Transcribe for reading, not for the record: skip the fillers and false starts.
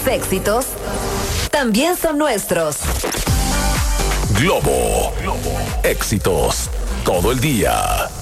éxitos también son nuestros. Globo. Éxitos todo el día.